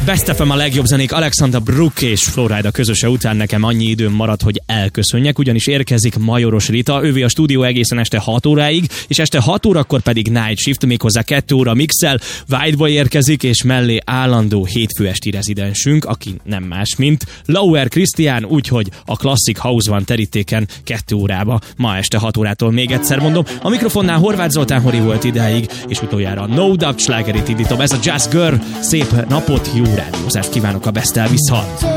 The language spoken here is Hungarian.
Best FM a legjobb zenék Alexandra Brooke és Flowrider közöse után nekem annyi időm marad, hogy elköszönjek, ugyanis érkezik Majoros Rita, ővé a stúdió egészen este 6 óráig, és este 6 órakor pedig Night Shift, méghozzá 2 óra mixel, Whiteboy érkezik, és mellé állandó hétfő esti rezidensünk, aki nem más, mint Lauer Krisztián, úgyhogy a Classic House van terítéken 2 órába, ma este 6 órától még egyszer mondom. A mikrofonnál Horváth Zoltán Hori volt idáig, és utoljára No Doubt slágerit indítom. Ez a Just Girl, szép napot, jó rádiózást kívánok, a Best Elvis Hall.